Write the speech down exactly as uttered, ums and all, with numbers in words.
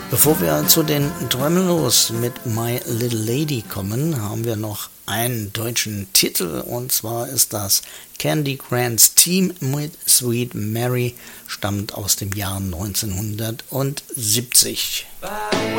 Bevor wir zu den Tremelos mit My Little Lady kommen, haben wir noch einen deutschen Titel, und zwar ist das Candy Grants Team mit Sweet Mary, stammt aus dem Jahr neunzehnhundertsiebzig.